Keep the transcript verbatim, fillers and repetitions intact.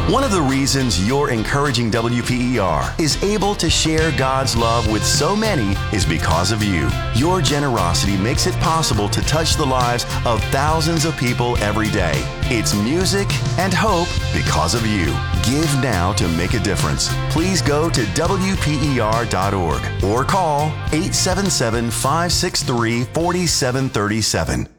One of the reasons you're encouraging W P E R is able to share God's love with so many is because of you. Your generosity makes it possible to touch the lives of thousands of people every day. It's music and hope because of you. Give now to make a difference. Please go to W P E R dot org or call eight seven seven, five six three, four seven three seven.